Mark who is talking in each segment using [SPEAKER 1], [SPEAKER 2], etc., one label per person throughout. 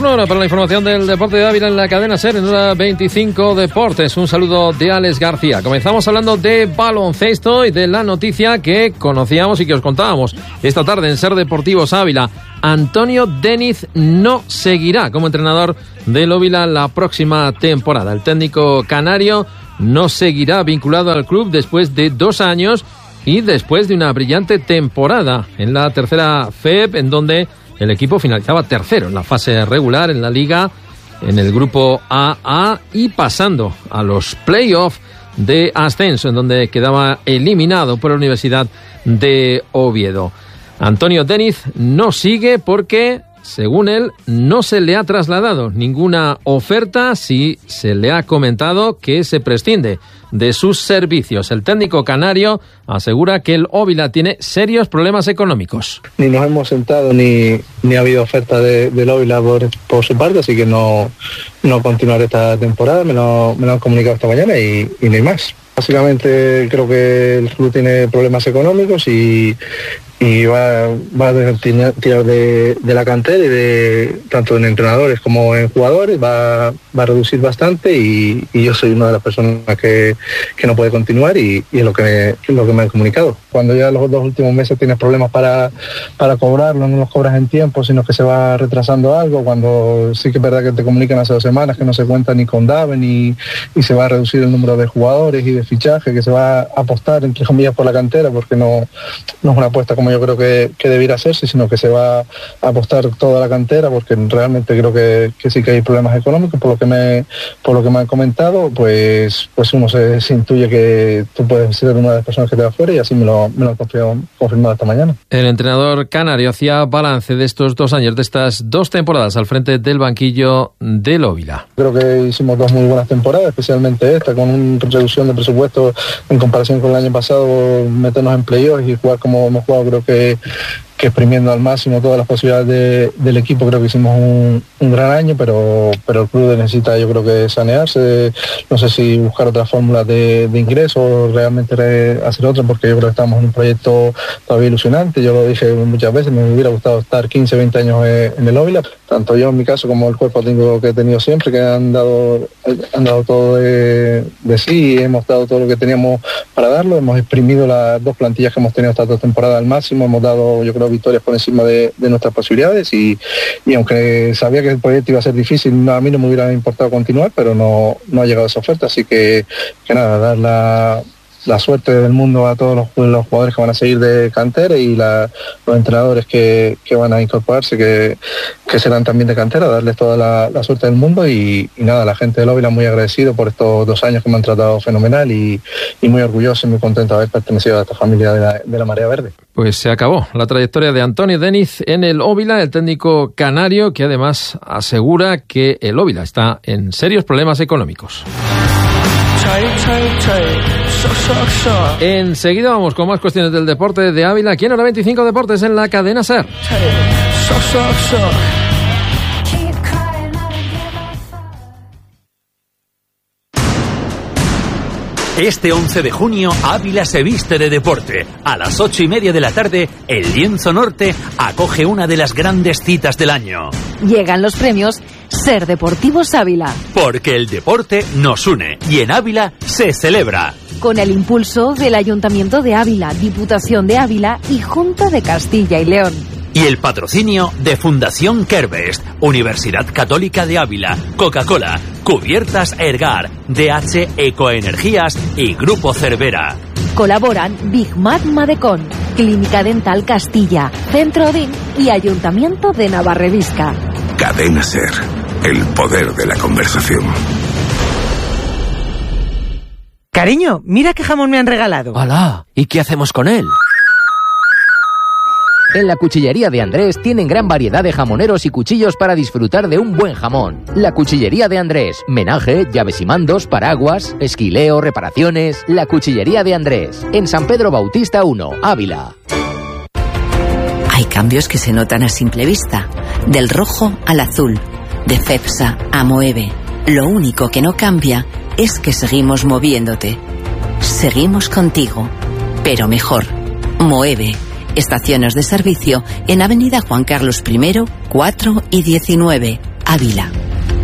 [SPEAKER 1] una hora para la información del deporte de Ávila en la cadena SER en hora 25 Deportes. Un saludo de Alex García. Comenzamos hablando de baloncesto y de la noticia que conocíamos y que os contábamos esta tarde en SER Deportivos Ávila. Antonio Deniz no seguirá como entrenador del Ávila la próxima temporada. El técnico canario no seguirá vinculado al club después de 2 años y después de una brillante temporada en la tercera FEB, en donde el equipo finalizaba tercero en la fase regular en la liga, en el grupo AA, y pasando a los playoffs de ascenso, en donde quedaba eliminado por la Universidad de Oviedo. Antonio Deniz no sigue porque, según él, no se le ha trasladado ninguna oferta, sí se le ha comentado que se prescinde de sus servicios. El técnico canario asegura que el Ávila tiene serios problemas económicos.
[SPEAKER 2] Ni nos hemos sentado ni ha habido oferta del Ávila por su parte, así que no continuaré esta temporada. Me lo han comunicado esta mañana y no hay más. Básicamente creo que el club tiene problemas económicos y va a tirar de la cantera y de tanto en entrenadores como en jugadores, va a reducir bastante y yo soy una de las personas que no puede continuar y es lo que me han comunicado. Cuando ya los 2 últimos meses tienes problemas para cobrarlo, no los cobras en tiempo, sino que se va retrasando algo, cuando sí que es verdad que te comunican hace 2 semanas que no se cuenta ni con Daven y se va a reducir el número de jugadores y de fichaje, que se va a apostar entre comillas por la cantera, porque no es una apuesta como yo creo que debiera hacerse, sino que se va a apostar toda la cantera, porque realmente creo que sí que hay problemas económicos. Por lo que me han comentado, pues uno se intuye que tú puedes ser una de las personas que te va fuera, y así me lo han confirmado esta mañana.
[SPEAKER 1] El entrenador canario hacía balance de estos 2 años, de estas 2 temporadas al frente del banquillo del Ávila.
[SPEAKER 2] Creo que hicimos 2 muy buenas temporadas, especialmente esta, con una reducción de presupuesto en comparación con el año pasado, meternos en playoffs y jugar como hemos jugado. Creo que exprimiendo al máximo todas las posibilidades del equipo. Creo que hicimos un gran año, pero el club necesita, yo creo, que sanearse. No sé si buscar otras fórmulas de ingreso o realmente hacer otra, porque yo creo que estamos en un proyecto todavía ilusionante. Yo lo dije muchas veces, me hubiera gustado estar 15, 20 años en el Ávila. Tanto yo en mi caso como el cuerpo técnico que he tenido siempre, que han dado todo de sí, hemos dado todo lo que teníamos para darlo. Hemos exprimido las 2 plantillas que hemos tenido estas 2 temporadas al máximo. Hemos dado, yo creo, victorias por encima de nuestras posibilidades y aunque sabía que el proyecto iba a ser difícil, a mí no me hubiera importado continuar, pero no ha llegado esa oferta, así que nada, dar la suerte del mundo a todos los jugadores que van a seguir de cantera y los entrenadores que van a incorporarse, que serán también de cantera, darles toda la suerte del mundo y nada, la gente del Ávila muy agradecido por estos 2 años que me han tratado fenomenal y muy orgulloso y muy contento de haber pertenecido a esta familia de la Marea Verde.
[SPEAKER 1] Pues se acabó la trayectoria de Antonio Deniz en el Ávila, el técnico canario, que además asegura que el Ávila está en serios problemas económicos. Enseguida vamos con más cuestiones del deporte de Ávila, aquí en Hora 25 Deportes en la cadena SER.
[SPEAKER 3] Este 11 de junio, Ávila se viste de deporte. A las 8:30 de la tarde, el Lienzo Norte acoge una de las grandes citas del año.
[SPEAKER 4] Llegan los premios SER Deportivos Ávila.
[SPEAKER 3] Porque el deporte nos une y en Ávila se celebra.
[SPEAKER 4] Con el impulso del Ayuntamiento de Ávila, Diputación de Ávila y Junta de Castilla y León.
[SPEAKER 3] Y el patrocinio de Fundación Kerbest, Universidad Católica de Ávila, Coca-Cola, Cubiertas Ergar, DH Ecoenergías y Grupo Cervera.
[SPEAKER 4] Colaboran Big Mac Madecón, Clínica Dental Castilla, Centro Odín y Ayuntamiento de Navarrevisca.
[SPEAKER 5] Cadena SER, el poder de la conversación.
[SPEAKER 6] Cariño, mira qué jamón me han regalado.
[SPEAKER 7] ¡Hala! ¿Y qué hacemos con él? En la Cuchillería de Andrés tienen gran variedad de jamoneros y cuchillos para disfrutar de un buen jamón. La Cuchillería de Andrés. Menaje, llaves y mandos, paraguas, esquileo, reparaciones. La Cuchillería de Andrés. En San Pedro Bautista 1, Ávila.
[SPEAKER 8] Hay cambios que se notan a simple vista. Del rojo al azul. De Cepsa a Moeve. Lo único que no cambia es que seguimos moviéndote. Seguimos contigo. Pero mejor. Moeve. Estaciones de servicio en Avenida Juan Carlos I, 4 y 19, Ávila.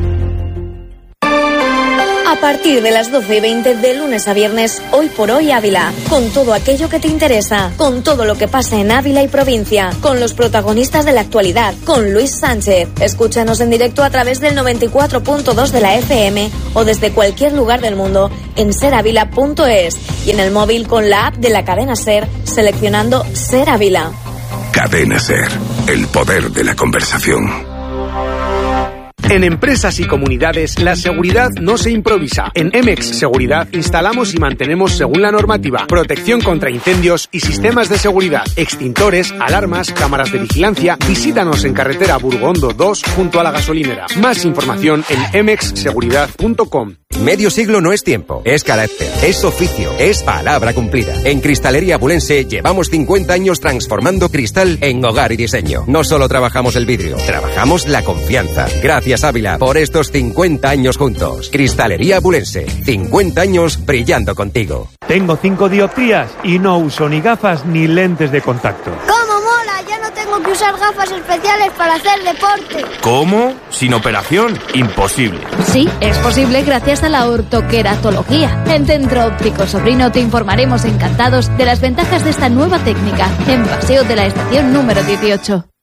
[SPEAKER 9] A partir de las 12:20 de lunes a viernes, Hoy por Hoy Ávila, con todo aquello que te interesa, con todo lo que pasa en Ávila y provincia, con los protagonistas de la actualidad, con Luis Sánchez. Escúchanos en directo a través del 94.2 de la FM o desde cualquier lugar del mundo en seravila.es y en el móvil con la app de la cadena SER seleccionando Ser Ávila.
[SPEAKER 5] Cadena SER, el poder de la conversación.
[SPEAKER 10] En empresas y comunidades, la seguridad no se improvisa. En Emex Seguridad instalamos y mantenemos según la normativa, protección contra incendios y sistemas de seguridad, extintores, alarmas, cámaras de vigilancia. Visítanos en carretera Burgondo 2 junto a la gasolinera. Más información en emexseguridad.com.
[SPEAKER 11] Medio siglo no es tiempo, es carácter, es oficio, es palabra cumplida. En Cristalería Abulense llevamos 50 años transformando cristal en hogar y diseño. No solo trabajamos el vidrio, trabajamos la confianza. Gracias Ávila por estos 50 años juntos. Cristalería Abulense, 50 años brillando contigo.
[SPEAKER 12] Tengo 5 dioptrías y no uso ni gafas ni lentes de contacto.
[SPEAKER 13] ¡Cómo mola! Ya no tengo que usar gafas especiales para hacer deporte.
[SPEAKER 14] ¿Cómo? ¿Sin operación? Imposible.
[SPEAKER 15] Sí, es posible gracias a la ortoqueratología. En Centro Óptico Sobrino te informaremos encantados de las ventajas de esta nueva técnica en Paseo de la Estación número 18.